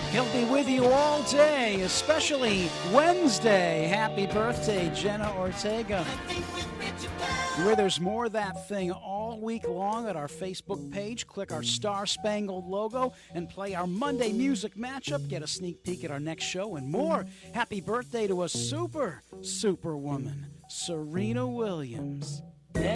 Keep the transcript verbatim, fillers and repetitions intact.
He'll be with you all day, especially Wednesday. Happy birthday, Jenna Ortega. Where there's more of that thing all week long at our Facebook page. Click our star-spangled logo and play our Monday music matchup. Get a sneak peek at our next show and more. Happy birthday to a super, super woman, Serena Williams.